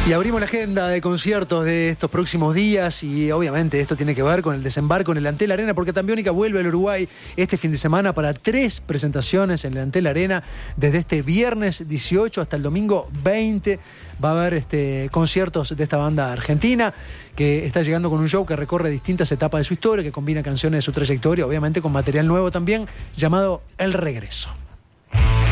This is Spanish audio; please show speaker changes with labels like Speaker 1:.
Speaker 1: Y abrimos la agenda de conciertos de estos próximos días y obviamente esto tiene que ver con el desembarco en el Antel Arena, porque Tambiónica vuelve al Uruguay este fin de semana para 3 presentaciones en el Antel Arena desde este viernes 18 hasta el domingo 20. Va a haber conciertos de esta banda argentina que está llegando con un show que recorre distintas etapas de su historia, que combina canciones de su trayectoria, obviamente con material nuevo también, llamado El Regreso.